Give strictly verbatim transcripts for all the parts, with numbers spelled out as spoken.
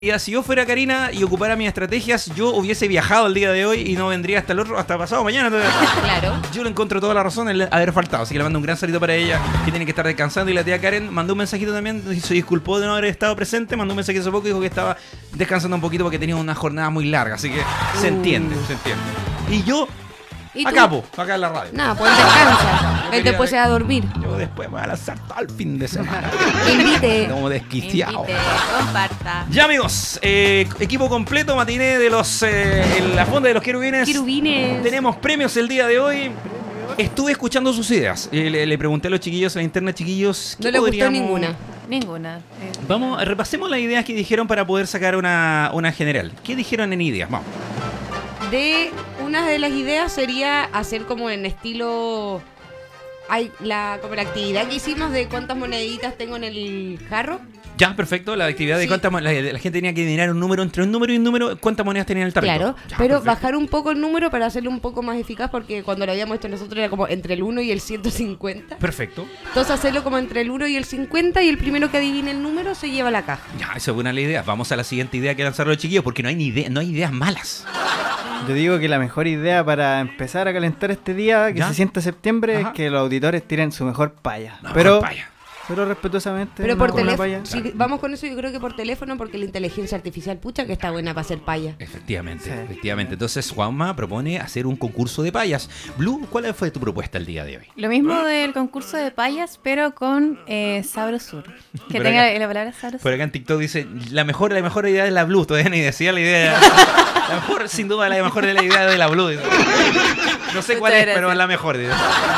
Si yo fuera Karina y ocupara mis estrategias, yo hubiese viajado el día de hoy y no vendría hasta el otro, hasta pasado mañana. Entonces, claro. Yo le encuentro toda la razón en haber faltado. Así que le mando un gran saludo para ella, que tiene que estar descansando. Y la tía Karen mandó un mensajito también, se disculpó de no haber estado presente. Mandó un mensajito hace poco y dijo que estaba descansando un poquito porque tenía una jornada muy larga. Así que se entiende, se entiende. Y yo, ¿Y acá, po, acá en la radio. No, pues descansa. Él después se va a dormir. Yo después me voy a lanzar todo el fin de semana. Invite. Como desquiciado. Invite, comparta. Ya, amigos, eh, equipo completo, matiné de los eh, en la fonda de los querubines. Querubines. Tenemos premios el día de hoy. Estuve escuchando sus ideas. Eh, le, le pregunté a los chiquillos en la internet, chiquillos, ¿qué No le gustó podríamos- ninguna. Ninguna. Eh, Vamos, repasemos las ideas que dijeron para poder sacar una, una general. ¿Qué dijeron en ideas? Vamos. De una de las ideas sería hacer como en estilo. Hay la, como la actividad que hicimos de cuántas moneditas tengo en el jarro. Ya, perfecto. La actividad de Sí. cuántas mo- la, la gente tenía que adivinar un número entre un número y un número. ¿Cuántas monedas tenía en el tarrito? Claro, Ya, pero perfecto. bajar un poco el número para hacerlo un poco más eficaz, porque cuando lo habíamos hecho nosotros era como entre el uno y el ciento cincuenta. Perfecto. Entonces hacerlo como entre el uno y el cincuenta y el primero que adivine el número se lleva la caja. Ya, esa es buena la idea. Vamos a la siguiente idea que lanzaron los chiquillos, porque no hay ni idea, no hay ideas malas. Yo digo que la mejor idea para empezar a calentar este día, que ¿Ya? se siente septiembre, Ajá. es que los auditores tiren su mejor paya. No, pero, vaya. pero respetuosamente. Pero no por con una teléfono, paya. si vamos con eso, yo creo que por teléfono, porque la inteligencia artificial, pucha, que está buena para hacer paya. Efectivamente, Sí. efectivamente. Entonces Juanma propone hacer un concurso de payas. Blue, ¿cuál fue tu propuesta el día de hoy? Lo mismo del concurso de payas, pero con eh, sabrosur. Que Por tenga acá- la palabra sabrosur. Por acá en TikTok dice, la mejor, la mejor idea es la Blue. Todavía ni decía la idea. La mejor, sin duda, la mejor es la idea de la Blue. Dice. No sé cuál Muchas es, pero gracias. es la mejor. Dice.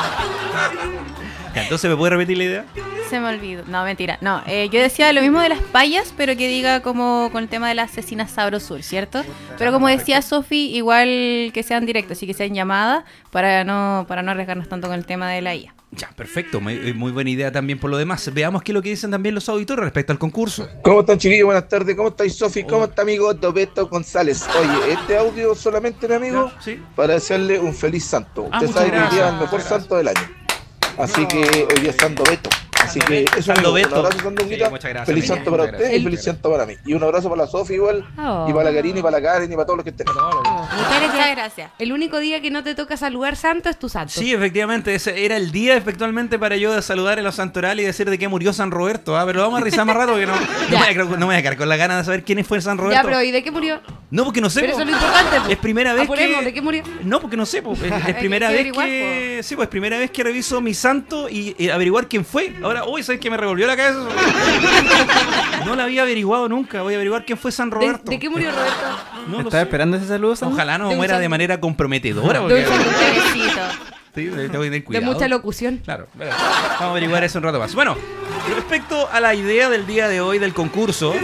Ya, entonces, ¿me puede repetir la idea? Se me olvidó. No, mentira. No, eh, yo decía lo mismo de las payas, pero que diga como con el tema de la asesina sabrosur, ¿cierto? Pero como decía Sofi, igual que sean directos y que sean llamadas para no para no arriesgarnos tanto con el tema de la I A. Ya, perfecto. Muy, muy buena idea también por lo demás. Veamos qué es lo que dicen también los auditores respecto al concurso. ¿Cómo están, chiquillos? Buenas tardes. ¿Cómo estáis, Sofi? ¿Cómo Oh. está, amigo Tobeto González? Oye, este audio solamente, mi amigo, Sí. para desearle un feliz santo. Ah, Usted muchas sabe que hoy día es gracias. el mejor Muchas santo del año. Así que hoy día es Santo Beto. Así que eso, Santo amigo, Beto. un abrazo, Sandunguita. Sí, muchas gracias, Feliz amigo. santo para Muchas usted gracias. y feliz santo para mí. Y un abrazo para la Sofi igual, Oh. y para la Karina, y para la Karen, y para todos los que estén. Muchas gracias. El único día que no te toca saludar santo es tu santo. Sí, efectivamente, ese era el día efectivamente para yo saludar en los santorales y decir de qué murió San Roberto, ¿ah? Pero lo vamos a revisar más rato porque no, no, me voy a, quedar- no me voy a quedar con la gana de saber quién fue San Roberto. Ya, pero ¿y de qué murió? No, porque no sé. Pero po. eso es lo importante, po. Es primera vez Apuremos, que... ¿de qué murió? No, porque no sé, po. Es, es Hay primera que vez averiguar, que... Sí, pues primera vez que reviso mi santo y, y averiguar quién fue. Ahora, uy, ¿sabes qué? Me revolvió la cabeza. No la había averiguado nunca. Voy a averiguar quién fue San ¿De, Roberto. de qué murió Roberto? No lo ¿Estás sé. esperando ese saludo, Sandra? Ojalá no De un muera de san- manera comprometedora. De Porque... un santo Bebecito. Sí, tengo que tener de cuidado. mucha locución. Claro, pero vamos a averiguar eso un rato más. Bueno, respecto a la idea del día de hoy del concurso,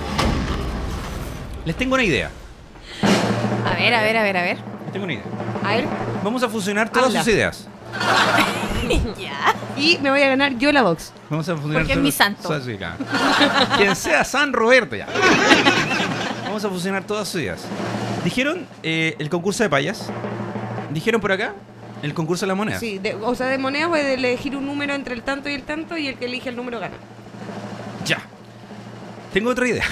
les tengo una idea. A ver, a ver, a ver, a ver. Les tengo una idea. A ver. Vamos a fusionar todas Habla. sus ideas. Ya. Y me voy a ganar yo la box. Vamos a fusionar Porque es todas- mi santo. Sí, claro. Quien sea San Roberto ya. Vamos a fusionar todas sus ideas. Dijeron eh, el concurso de payas. Dijeron por acá el concurso de la moneda. Sí, de- o sea, de moneda voy a elegir un número entre el tanto y el tanto y el que elige el número gana. Ya. Tengo otra idea.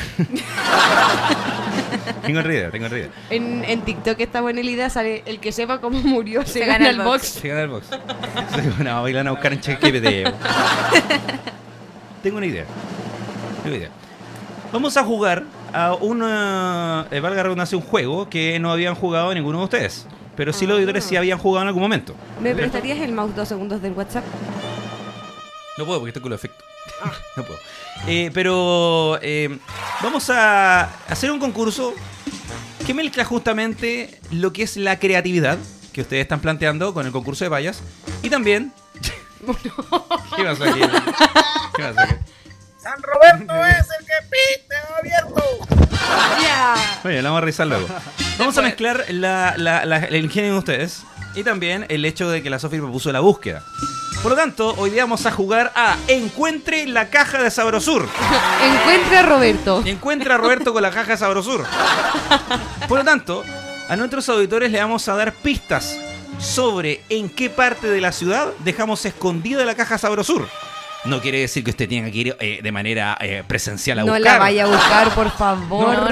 tengo otra idea, tengo otra idea. En, en TikTok está buena la idea, sale el que sepa cómo murió se, Se gana, gana el el box. box. Se gana el box. No, bailan a buscar en ChatGPT. Tengo una idea. Tengo una idea. Vamos a jugar a una, eh, valga la redundancia, un juego que no habían jugado ninguno de ustedes. Pero sí los auditores sí habían jugado en algún momento. ¿Me prestarías el mouse dos segundos del WhatsApp? No puedo porque estoy con los efectos. No puedo. Eh, pero eh, vamos a hacer un concurso que mezcla justamente lo que es la creatividad que ustedes están planteando con el concurso de vallas y también... ¿Qué pasó aquí? ¿Qué pasó aquí? San Roberto es el que pite abierto. ¡Ya! Oye, la vamos a revisar luego. Vamos a mezclar la, la- la- el ingenio de ustedes y también el hecho de que la Sofi propuso la búsqueda. Por lo tanto, hoy día vamos a jugar a Encuentre la caja de Sabrosur. Encuentra a Roberto. Encuentra a Roberto con la caja de Sabrosur. Por lo tanto, a nuestros auditores le vamos a dar pistas sobre en qué parte de la ciudad dejamos escondida la caja Sabrosur. No quiere decir que usted tenga que ir eh, de manera eh, presencial a No buscar. la vaya a buscar, por favor. No,